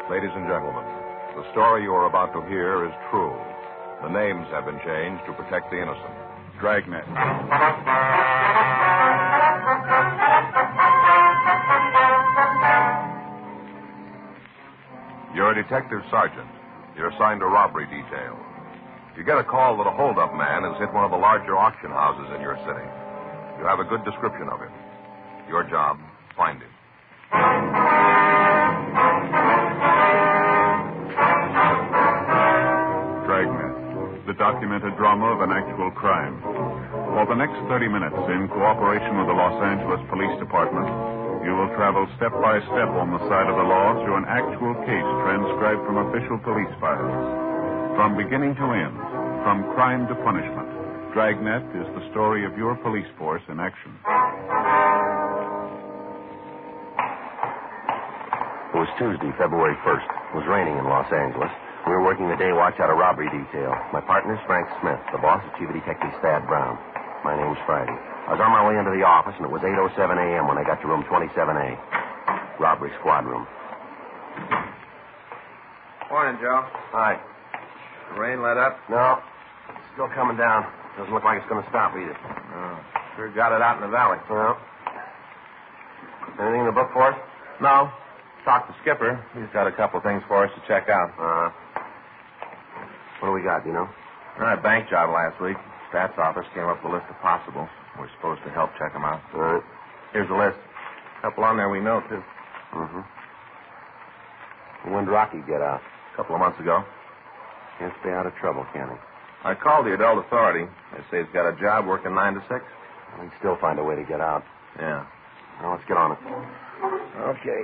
Ladies and gentlemen, the story you are about to hear is true. The names have been changed to protect the innocent. Dragnet. You're a detective sergeant. You're assigned a robbery detail. You get a call that a hold-up man has hit one of the larger auction houses in your city. You have a good description of him. Your job, find him. Dragnet, the documented drama of an actual crime. For the next 30 minutes, in cooperation with the Los Angeles Police Department, you will travel step by step on the side of the law through an actual case transcribed from official police files. From beginning to end, from crime to punishment, Dragnet is the story of your police force in action. It was Tuesday, February 1st. It was raining in Los Angeles. We were working the day watch out of robbery detail. My partner's Frank Smith. The boss is Chief of Detective Thad Brown. My name's Friday. I was on my way into the office, and it was 8:07 a.m. when I got to room 27A. Robbery squad room. Morning, Joe. Hi. The rain let up? No. It's still coming down. Doesn't look like it's going to stop either. Oh, sure got it out in the valley. Well. Anything in the book for us? No. Talked to Skipper. He's got a couple things for us to check out. What do we got, do you know? A bank job last week. Stats office came up with a list of possibles. We're supposed to help check them out. All right. Here's the list. A couple on there we know, too. Mm-hmm. When did Rocky get out? A couple of months ago. Can't stay out of trouble, can he? I called the adult authority. They say he's got a job working 9 to 6. Well, he'd still find a way to get out. Yeah. Now, let's get on it. Okay.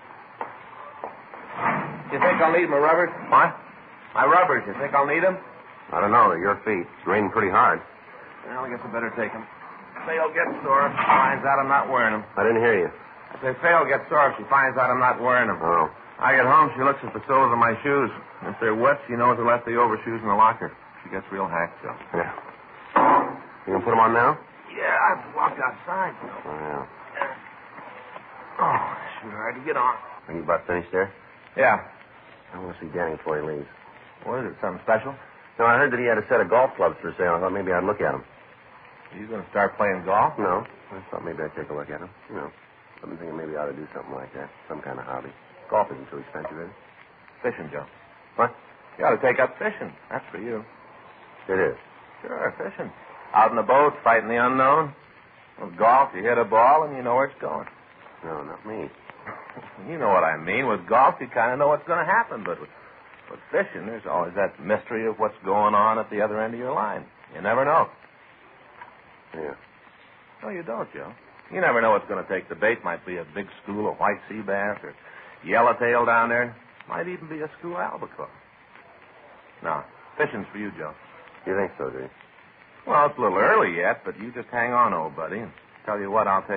You think I'll need my rubbers? What? My rubbers. You think I'll need them? I don't know. They're your feet. It's raining pretty hard. Well, I guess I better take them. Faye'll get sore if she finds out I'm not wearing them. I didn't hear you. I say Faye'll get sore if she finds out I'm not wearing them. Oh. I get home, she looks at the soles of my shoes. If they're wet, she knows I left the overshoes in the locker. She gets real hacked, Joe. Yeah. You gonna put them on now? Yeah, I have to walk outside. Oh, yeah. Oh, sure hard to get on. Are you about finished there? Yeah. I want to see Danny before he leaves. What is it, something special? No, I heard that he had a set of golf clubs for sale. I thought maybe I'd look at them. Are you going to start playing golf? No. I thought maybe I'd take a look at them. You know, I've been thinking maybe I ought to do something like that. Some kind of hobby. Golf isn't too expensive, is it? Fishing, Joe. What? You ought to take up fishing. That's for you. It is. Sure, fishing. Out in the boat, fighting the unknown. With golf, you hit a ball and you know where it's going. No, not me. You know what I mean. With golf, you kind of know what's going to happen. But with fishing, there's always that mystery of what's going on at the other end of your line. You never know. Yeah. No, you don't, Joe. You never know what's going to take the bait. Might be a big school of white sea bass or yellowtail down there. Might even be a school of albacore. No, fishing's for you, Joe. You think so, do you? Well, it's a little early yet, but you just hang on, old buddy, and tell you what, I'll take